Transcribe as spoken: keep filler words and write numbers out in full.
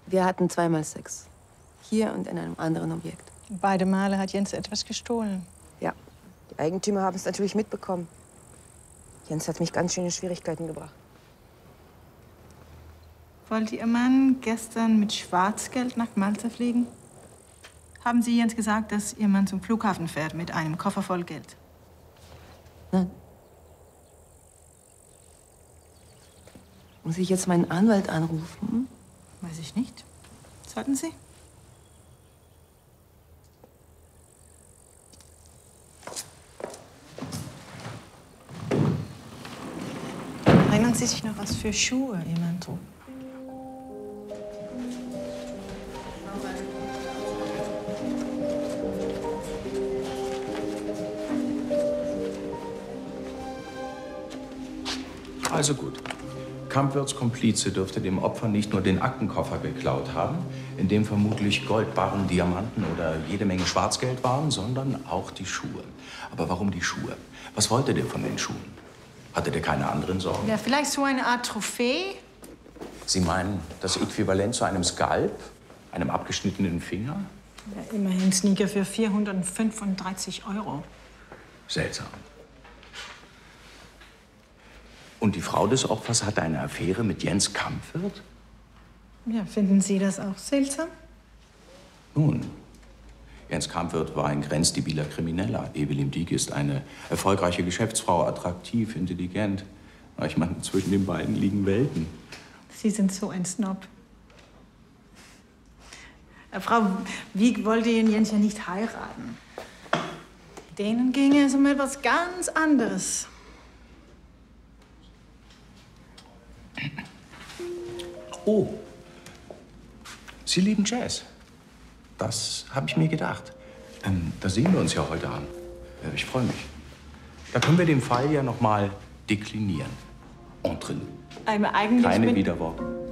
Wir hatten zweimal Sex. Hier und in einem anderen Objekt. Beide Male hat Jens etwas gestohlen. Ja. Die Eigentümer haben es natürlich mitbekommen. Jens hat mich ganz schön in Schwierigkeiten gebracht. Wollte Ihr Mann gestern mit Schwarzgeld nach Malta fliegen? Haben Sie Jens gesagt, dass Ihr Mann zum Flughafen fährt mit einem Koffer voll Geld? Nein. Muss ich jetzt meinen Anwalt anrufen? Weiß ich nicht. Sollten Sie? Erinnern Sie sich noch, was für Schuhe Ihr Mann trug? Also gut. Kampwirths Komplize dürfte dem Opfer nicht nur den Aktenkoffer geklaut haben, in dem vermutlich Goldbarren, Diamanten oder jede Menge Schwarzgeld waren, sondern auch die Schuhe. Aber warum die Schuhe? Was wollte der von den Schuhen? Hatte der keine anderen Sorgen? Ja, vielleicht so eine Art Trophäe? Sie meinen das Äquivalent zu einem Skalp? Einem abgeschnittenen Finger? Ja, immerhin Sneaker für vierhundertfünfunddreißig Euro. Seltsam. Und die Frau des Opfers hatte eine Affäre mit Jens Kampwirth? Ja, finden Sie das auch seltsam? Nun, Jens Kampwirth war ein grenzdebiler Krimineller. Evelyn Dieck ist eine erfolgreiche Geschäftsfrau, attraktiv, intelligent. Ich meine, zwischen den beiden liegen Welten. Sie sind so ein Snob. Äh, Frau Wieck wollte Ihren Jens ja nicht heiraten. Denen ging es um etwas ganz anderes. Oh, Sie lieben Jazz. Das habe ich mir gedacht. Ähm, da sehen wir uns ja heute Abend. Ja, ich freue mich. Da können wir den Fall ja noch mal deklinieren. Entre nous. Aber eigentlich Keine bin- Widerworte.